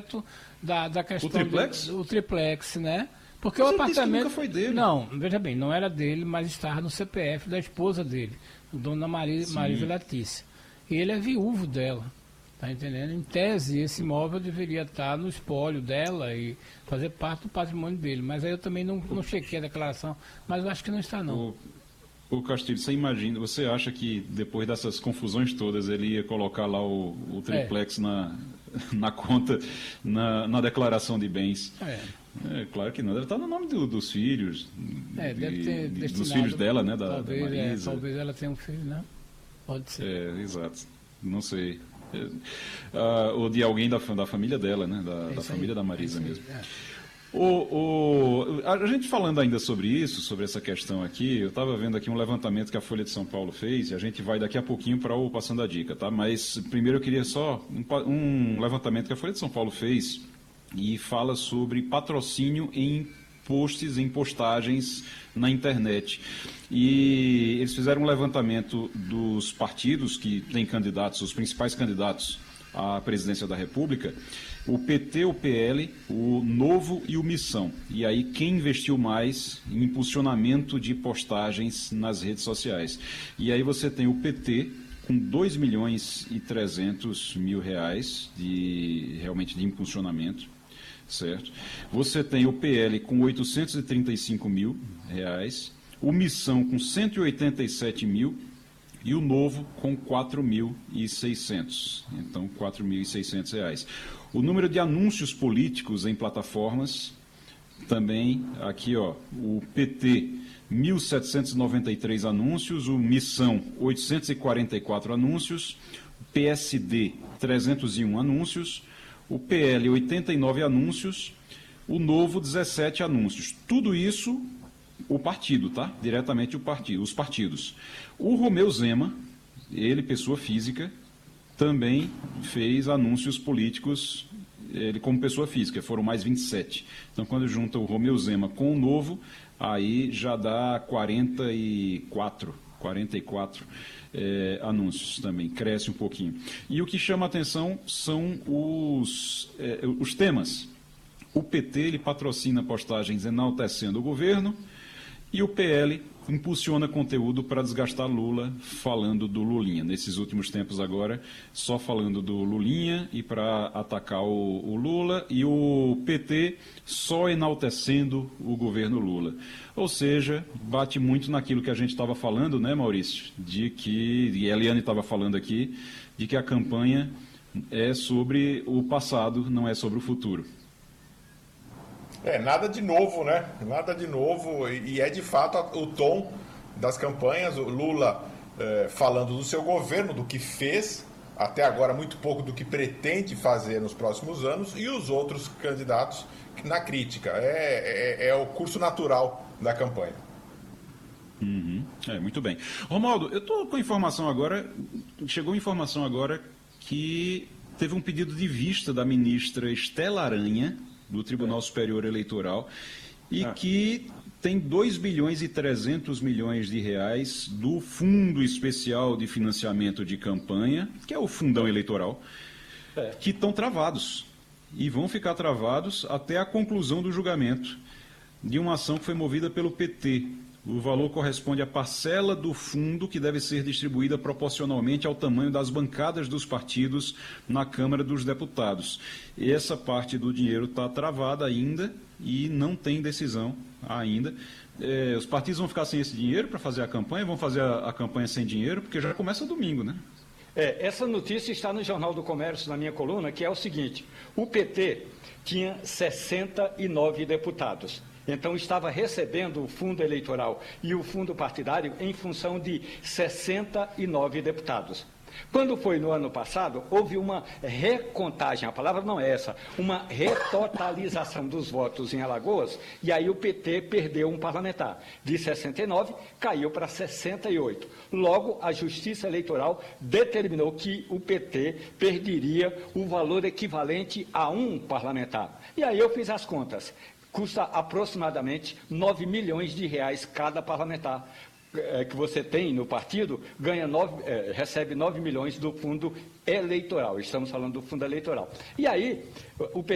projeto da questão... O triplex? O triplex, né? Porque Mas o ele disse que apartamento... nunca foi dele. Não, veja bem, não era dele, mas estava no CPF da esposa dele, dona Marisa Letícia. E ele é viúvo dela, tá entendendo? Em tese, esse imóvel deveria estar no espólio dela e fazer parte do patrimônio dele. Mas aí eu também não chequei a declaração, mas eu acho que não está, não. O Castilho, você imagina, você acha que depois dessas confusões todas ele ia colocar lá o triplex na conta, na declaração de bens? Claro que não, deve estar no nome dos filhos, deve ter dos filhos dela, né, da Marisa. Talvez ela tenha um filho, né? Pode ser. Exato, não sei. Ou de alguém da família dela, né, da família da Marisa mesmo. A gente falando ainda sobre isso, sobre essa questão aqui, eu estava vendo aqui um levantamento que a Folha de São Paulo fez, e a gente vai daqui a pouquinho para o Passando a Dica, tá? Mas primeiro eu queria só um levantamento que a Folha de São Paulo fez e fala sobre patrocínio em posts, em postagens na internet. E eles fizeram um levantamento dos partidos que têm candidatos, os principais candidatos à presidência da República, o PT, o PL, o Novo e o Missão. E aí quem investiu mais em impulsionamento de postagens nas redes sociais. E aí você tem o PT com 2.300.000 reais realmente de impulsionamento, certo? Você tem o PL com 835 mil reais, o Missão com 187 mil e o Novo com 4.600. Então, 4.600 reais. O número de anúncios políticos em plataformas, também aqui, ó, o PT, 1.793 anúncios, o Missão, 844 anúncios, o PSD, 301 anúncios, o PL, 89 anúncios, o Novo, 17 anúncios. Tudo isso, o partido, tá? Diretamente os partidos. O Romeu Zema, ele, pessoa física, também fez anúncios políticos, ele como pessoa física, foram mais 27. Então, quando junta o Romeu Zema com o Novo, aí já dá 44 anúncios também, cresce um pouquinho. E o que chama a atenção são os temas. O PT, ele patrocina postagens enaltecendo o governo, e o PL impulsiona conteúdo para desgastar Lula, falando do Lulinha. Nesses últimos tempos agora, só falando do Lulinha e para atacar o Lula, e o PT só enaltecendo o governo Lula. Ou seja, bate muito naquilo que a gente estava falando, né, Maurício? E a Eliane estava falando aqui, de que a campanha é sobre o passado, não é sobre o futuro. Nada de novo, né? Nada de novo, e é de fato o tom das campanhas. O Lula falando do seu governo, do que fez, até agora muito pouco do que pretende fazer nos próximos anos, e os outros candidatos na crítica. É o curso natural da campanha. Muito bem. Romualdo, eu estou com informação agora, chegou informação agora que teve um pedido de vista da ministra Estela Aranha, do Tribunal Superior Eleitoral, e que tem 2.3 bilhões de reais do Fundo Especial de Financiamento de Campanha, que é o fundão eleitoral, que estão travados e vão ficar travados até a conclusão do julgamento de uma ação que foi movida pelo PT. O valor corresponde à parcela do fundo que deve ser distribuída proporcionalmente ao tamanho das bancadas dos partidos na Câmara dos Deputados. E essa parte do dinheiro está travada ainda e não tem decisão ainda. Os partidos vão ficar sem esse dinheiro para fazer a campanha, vão fazer a campanha sem dinheiro, porque já começa domingo, né? Essa notícia está no Jornal do Comércio, na minha coluna, que é o seguinte: o PT tinha 69 deputados. Então, estava recebendo o fundo eleitoral e o fundo partidário em função de 69 deputados. Quando foi no ano passado, houve uma recontagem, a palavra não é essa, uma retotalização dos votos em Alagoas, e aí o PT perdeu um parlamentar. De 69, caiu para 68. Logo, a Justiça Eleitoral determinou que o PT perderia o valor equivalente a um parlamentar. E aí eu fiz as contas. Custa aproximadamente 9 milhões de reais cada parlamentar que você tem no partido, recebe 9 milhões do fundo eleitoral. Estamos falando do fundo eleitoral. E aí, o PT